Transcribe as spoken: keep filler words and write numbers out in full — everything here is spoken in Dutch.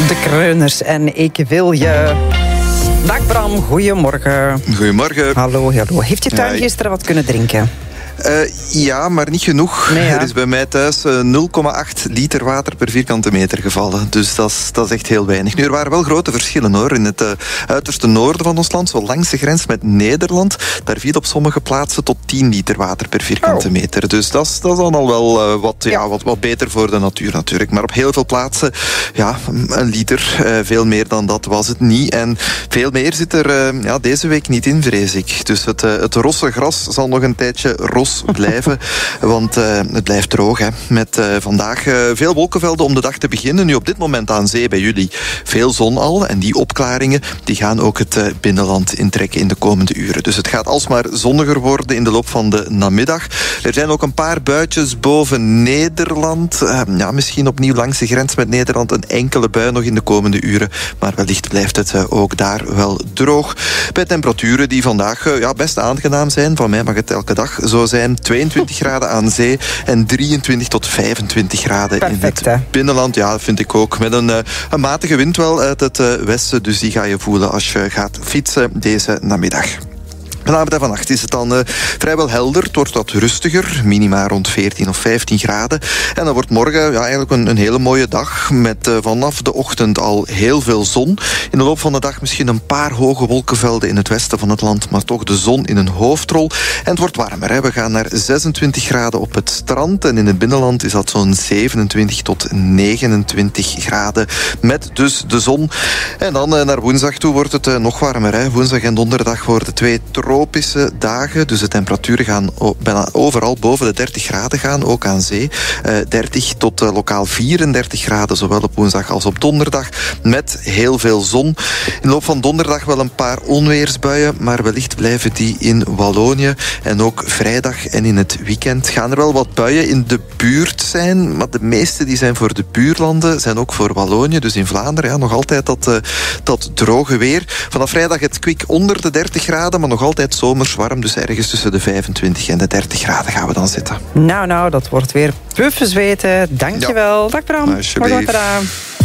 De Kreuners en ik wil je... Dag Bram, goedemorgen. Goedemorgen. Hallo, hallo. Heeft je tuin Hi. gisteren wat kunnen drinken? Uh, ja, maar niet genoeg. Nee, ja. Er is bij mij thuis uh, nul komma acht liter water per vierkante meter gevallen. Dus dat is, dat is echt heel weinig. Nu, er waren wel grote verschillen hoor. In het uh, uiterste noorden van ons land, zo langs de grens met Nederland, daar viel op sommige plaatsen tot tien liter water per vierkante oh. meter. Dus dat is, dat is dan al wel uh, wat, ja, ja. wat, wat beter voor de natuur natuurlijk. Maar op heel veel plaatsen, ja, een liter. Uh, veel meer dan dat was het niet. En veel meer zit er uh, ja, deze week niet in, vrees ik. Dus het, uh, het rosse gras zal nog een tijdje ros blijven, want uh, het blijft droog. Hè. Met uh, vandaag uh, veel wolkenvelden om de dag te beginnen. Nu op dit moment aan zee bij jullie veel zon al. En die opklaringen die gaan ook het uh, binnenland intrekken in de komende uren. Dus het gaat alsmaar zonniger worden in de loop van de namiddag. Er zijn ook een paar buitjes boven Nederland. Uh, ja, misschien opnieuw langs de grens met Nederland een enkele bui nog in de komende uren. Maar wellicht blijft het uh, ook daar wel droog. Bij temperaturen die vandaag uh, ja, best aangenaam zijn. Van mij mag het elke dag zo zijn. tweeëntwintig graden aan zee en drieëntwintig tot vijfentwintig graden Perfect, in het hè? binnenland. Ja, dat vind ik ook. Met een, uh, een matige wind wel uit het uh, westen. Dus die ga je voelen als je gaat fietsen deze namiddag. Vanavond en vannacht is het dan uh, vrijwel helder. Het wordt wat rustiger. Minima rond veertien of vijftien graden. En dan wordt morgen ja, eigenlijk een, een hele mooie dag. Met uh, vanaf de ochtend al heel veel zon. In de loop van de dag misschien een paar hoge wolkenvelden in het westen van het land. Maar toch de zon in een hoofdrol. En het wordt warmer. Hè. We gaan naar zesentwintig graden op het strand. En in het binnenland is dat zo'n zevenentwintig tot negenentwintig graden. Met dus de zon. En dan uh, naar woensdag toe wordt het uh, nog warmer. Hè. Woensdag en donderdag worden twee tropische dagen. Dus de temperaturen gaan bijna overal boven de dertig graden gaan, ook aan zee. Uh, dertig tot uh, lokaal vierendertig graden, zowel op woensdag als op donderdag. Met heel veel zon. In de loop van donderdag wel een paar onweersbuien, maar wellicht blijven die in Wallonië. En ook vrijdag en in het weekend gaan er wel wat buien in de buurt zijn. Maar de meeste die zijn voor de buurlanden, zijn ook voor Wallonië. Dus in Vlaanderen ja, nog altijd dat, uh, dat droge weer. Vanaf vrijdag het kwik onder de dertig graden, maar nog altijd zomers warm, dus ergens tussen de vijfentwintig en de dertig graden gaan we dan zitten. Nou, nou, dat wordt weer puffen zweten. Dankjewel. Ja. Dag Bram. Alsjeblieft.